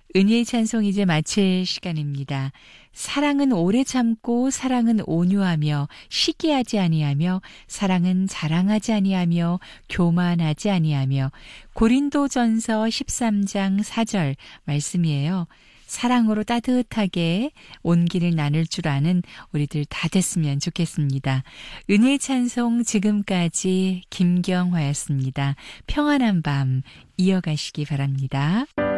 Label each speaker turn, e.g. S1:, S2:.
S1: 은혜의 찬송 이제 마칠 시간입니다. 사랑은 오래 참고 사랑은 온유하며 시기하지 아니하며 사랑은 자랑하지 아니하며 교만하지 아니하며 고린도전서 13장 4절 말씀이에요. 사랑으로 따뜻하게 온기를 나눌 줄 아는 우리들 다 됐으면 좋겠습니다. 은혜의 찬송 지금까지 김경화였습니다. 평안한 밤 이어가시기 바랍니다.